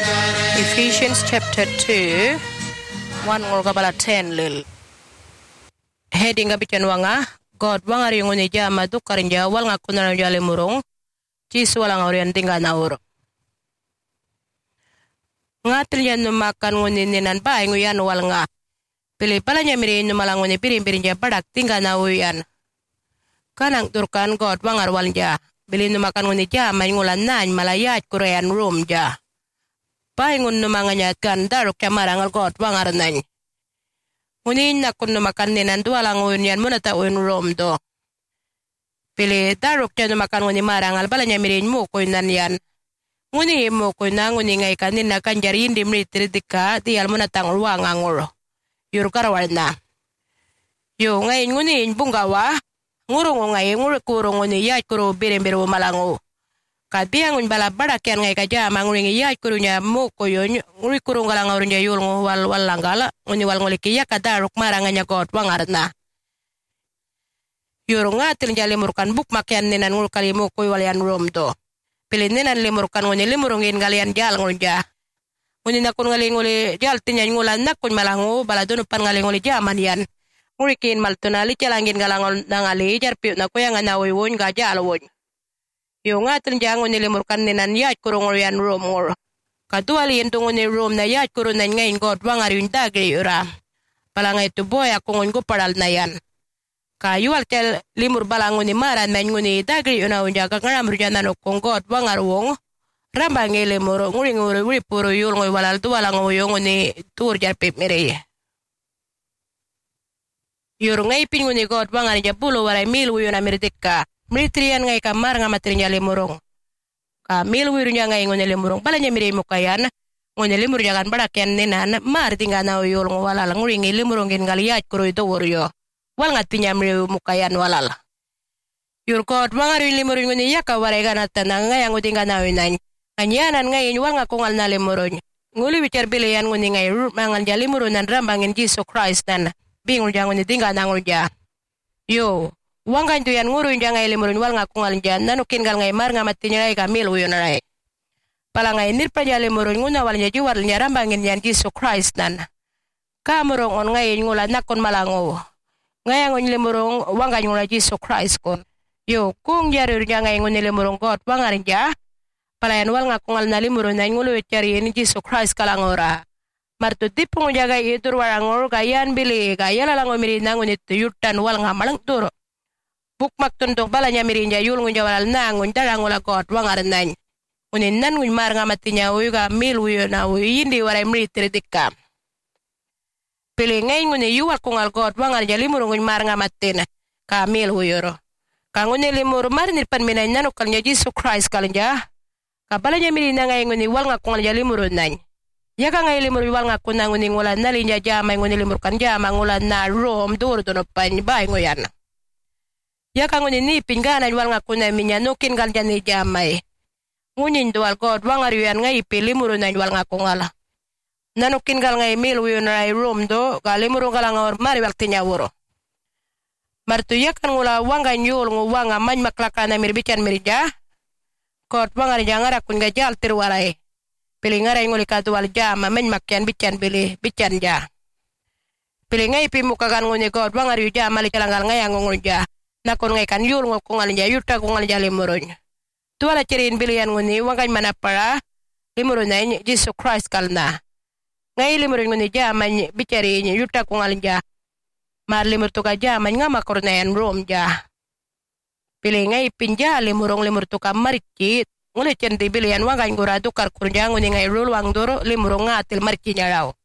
Ephesians chapter 2, 1 ngolgabala 10 lil. Heading abitan wanga, God wangari nguni jama dukarin jawal ngakunan jale murung, jisu walang orian tinggal naur. Ngatil yan numakan nguni ninan bae nguyan wal nga. Pilih palanya miri numalang nguni piring-piring jabadak tinggal nauyan. Kanang turkan God wangar wal ja. Bilin numakan nguni jama ngulan nany malayat Korean room ja. Pahingun numanganyat kan daruk camarang al God wangar nany. Ngunin nakun numakan ninan dualang uyun yan muna ta uyun room do. Pilih daruk ja numakan nguni marang al balanya mirin mo kuinan yan. Nguni mo kuinan nguni ngay kanin na kanjari hindi mritritika di al muna tang ruang anguro. Yur karawal na. Yo ngayon nguni bunggawa. Ngurung ngay ngurung nguni yat kuro birin-biru malango. Kabiang balabara kian ngay kaja manguring yat kurunya mo koyon nguri kurung galang urunja yul wal langgala nguni wal ngolikiya kadaruk maranganya God wangar na. Yur ngatil jali murukan buk makian ninan ngul kali mo koy walian rom do. Pilih ninan limurkan nguni limurungin galian jal ngulja. Nguni nakun ngali nguli jal tinyan ngulan nakun malango baladunupan ngali nguli jaman yan. Ngurikin maltunali calangin galang nangali jarpiut na kuya nga nawiwon gaja alawon. Yung atin diyang unilimurkan ninan yat kurung orian room or. Katuali yung tungo ni room na yat kurung na ngayon God wangar yung dagri ura. Palangay tuboy akong ungo paral na yan. Kayual kel limur balang ni maran men nguni dagri una unja kakaram rujana no kung God wangar wong. Rambang limur nguri puro yul ngoy walal tuwalang uyong ni tur jarpip mireye. Yur ngay pin nguni God wangar jabulo waray mil uyo na mirdika. Mritrian ngay kamar nga matrinya limurong. Ka mil uyo niya ngay nguni limurong. Pala niya miri mukayan. Nguni limur niya kan barakyan ninan. Martinga na uyo ng walal. Nguri ngay limurong gin galiyat kuro ito uryo. Wal nga tinya miri mukayan walal. Yur God wangar yung limurong nguni yaka waray ganatan na ngay ang utinga na unan. Kanyanan ngayon wal nga kungal na limurong. Nguli wicar bilian nguni ngay mangal ja limurong nan rambangin Jesus Christ nan. Bingul jangan ditinggal nangul ja. Yo, wangkan tu yan ngurun jangan ilimurin wal ngaku ngal jan. Nanukin gal ngay mar ngamatinya lagi kamil uyon rai. Pala ngay nirpa jali murun nguna wal nya juwal nya rambangin yan Jesus Christ nan. Kamurong on ngay ngula nakon malango. Ngay ngun limurung wangkan ngula Jesus Christ kon. Yo, kung jarir jangan ngun limurung God wangarin ja. Pala yan wal ngaku ngal nalimurun na ngulu cari ini Jesus Christ kalangora. Martu tipung jaga itur warangor kayan bili kaya lalango miri nangun itu yutan wal ngamalang tur. Buk maktun tok balanya miri jayul ngunja walal nangun tarangul God wangar nany. Unin nan ngun mar ngamatinya uyu ka mil uyu na uyu indi waray miri tritika. Pili ngay nguni yuwal kungal God wangar jalimur ngun mar ngamatin ka mil uyu ro. Kanguni limur mar nirpan minay nanukal nya Jesus Christ kalanja. Kabalanya miri na ngay nguni wal ngakungal jalimur nany. Yaka ngay limur wal nga kunang uning ulan na linya jamay nguni limur kan jamang ulan na rom dur dono pan bay ngoyan. Yaka nguni ni pinganan wal nga kunang minya nukin gal jan ni jamay. Ngunin dual God wangar yuan ngay limur na wal nga kungala. Nanukin gal ngay mil uyon ray rom do galimur galang or mari wakti nyawuro. Martu yakan ngula wangan yul ngwanga man maklaka na mirbican mirja. God wangar jangar akun gajal tirwaray. Pilih ngaray nguli katuwal jama men makyan bican pilih bican ja. Pilih ngay pimukagan nguni God wangar yu jama li calanggal ngay ang ngul ja. Nakon ngay kan yul ngul kungal ja yuta kungal ja limurun. Tuwala cirin pilihan nguni wangan manapara limurun na Jesus Christ kalna. Ngay limurun nguni jama bicari yuta kungal ja. Mar limur tuka jama nga makor na yan rom ja. Pilih ngay pinja limurong limur tuka marikit. Nguli centi bilian wangan gura tukar kurjang nguni ngay rulwang doro limurong ngatil marcinya raw.